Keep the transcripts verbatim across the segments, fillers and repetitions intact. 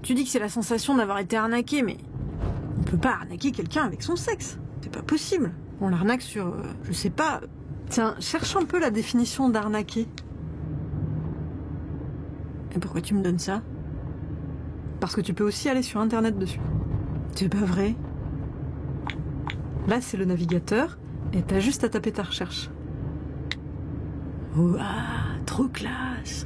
Tu dis que c'est la sensation d'avoir été arnaqué, mais on peut pas arnaquer quelqu'un avec son sexe. C'est pas possible. On l'arnaque sur, euh, je sais pas... Tiens, cherche un peu la définition d'arnaquer. Et pourquoi tu me donnes ça? Parce que tu peux aussi aller sur internet dessus. C'est pas vrai? Là, c'est le navigateur, et t'as juste à taper ta recherche. Ouah, trop classe!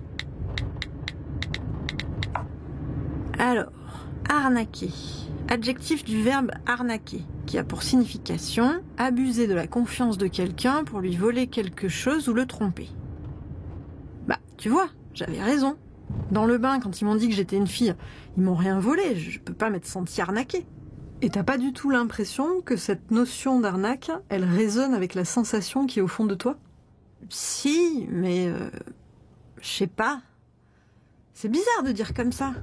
Alors, arnaquer. Adjectif du verbe arnaquer, qui a pour signification abuser de la confiance de quelqu'un pour lui voler quelque chose ou le tromper. Bah, tu vois, j'avais raison. Dans le bain, quand ils m'ont dit que j'étais une fille, ils m'ont rien volé, je peux pas m'être sentie arnaquée. Et t'as pas du tout l'impression que cette notion d'arnaque, elle résonne avec la sensation qui est au fond de toi? Si, mais... Euh, je sais pas. C'est bizarre de dire comme ça.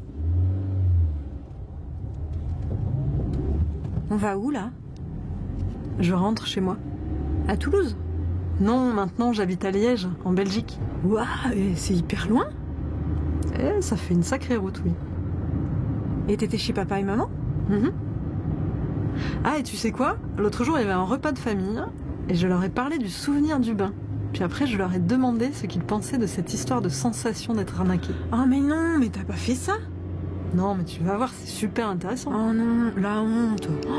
On va où, là? Je rentre chez moi. À Toulouse? Non, maintenant j'habite à Liège, en Belgique. Ouah, c'est hyper loin? Eh, ça fait une sacrée route, oui. Et t'étais chez papa et maman? Mm-hmm. Ah, et tu sais quoi? L'autre jour, il y avait un repas de famille, et je leur ai parlé du souvenir du bain. Puis après, je leur ai demandé ce qu'ils pensaient de cette histoire de sensation d'être arnaqué. Oh mais non, mais t'as pas fait ça? Non, mais tu vas voir, c'est super intéressant. Oh non, la honte. Oh.